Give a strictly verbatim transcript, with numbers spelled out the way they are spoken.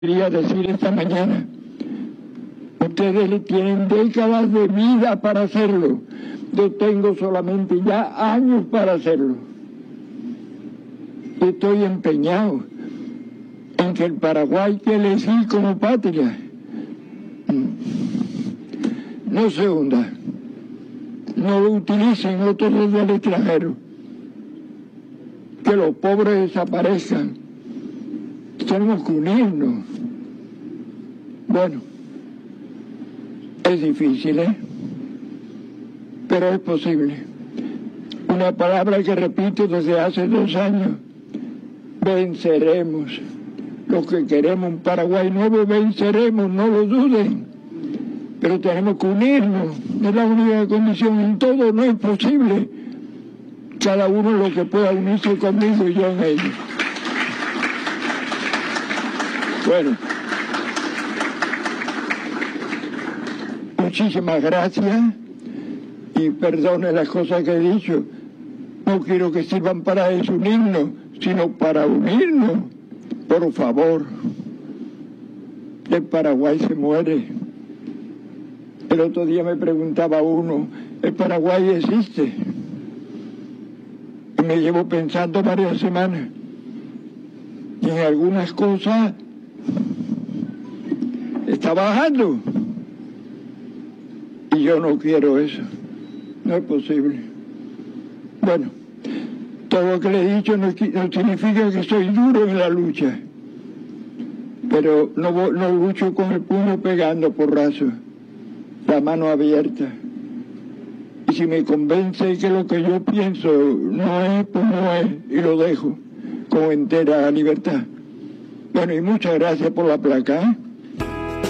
Quería decir esta mañana, ustedes tienen décadas de vida para hacerlo. Yo tengo solamente ya años para hacerlo. Estoy empeñado en que el Paraguay que elegí como patria no se hunda, no lo utilicen otros del extranjero, que los pobres desaparezcan. Tenemos que unirnos. Bueno, es difícil, ¿eh? Pero es posible. Una palabra que repito desde hace dos años: venceremos. Los que queremos un Paraguay nuevo, venceremos, no lo duden. Pero tenemos que unirnos, es la única condición. En todo no es posible. Cada uno lo que pueda unirse conmigo y yo en ello. Bueno, muchísimas gracias y perdone las cosas que he dicho. No quiero que sirvan para desunirnos, sino para unirnos. Por favor, el Paraguay se muere. El otro día me preguntaba uno, ¿el Paraguay existe? Y me llevo pensando varias semanas. Y en algunas cosas está bajando. Y yo no quiero eso. No es posible. Bueno, todo lo que le he dicho no, no significa que soy duro en la lucha. Pero no, no lucho con el puño pegando porrazo. La mano abierta. Y si me convence que lo que yo pienso no es, pues no es. Y lo dejo con entera libertad. Bueno, y muchas gracias por la placa, ¿eh?